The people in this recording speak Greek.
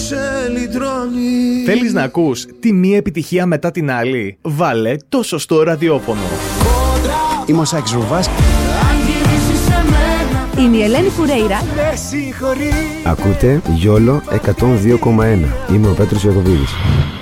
σε λυτρώνει. Θέλεις να ακούς τη μία επιτυχία μετά την άλλη? Βάλε το σωστό ραδιόφωνο. Είμαι ο Σάκης Ρουβάς. Είμαι η Ελένη Φουρέιρα. Ακούτε Γιόλο 102,1. Είμαι ο Πέτρος Ιακωβίδης.